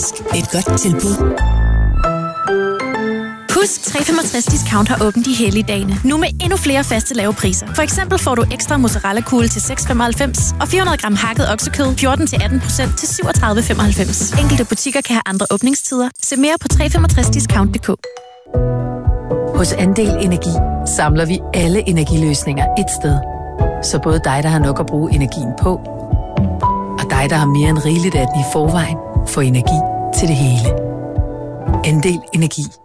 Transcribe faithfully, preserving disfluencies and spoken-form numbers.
Faktisk et godt tilbud. Husk, tre femogtres Discount har åbent de hellige dage. Nu med endnu flere faste lave priser. For eksempel får du ekstra mozzarella-kugle til seks femoghalvfems og fire hundrede gram hakket oksekød fjorten til atten procent til syvogtredive femoghalvfems. Enkelte butikker kan have andre åbningstider. Se mere på tre femogtres discount punktum d k. Hos Andel Energi samler vi alle energiløsninger et sted. Så både dig, der har nok at bruge energien på, og dig, der har mere end rigeligt af den i forvejen, får energi til det hele. Andel Energi.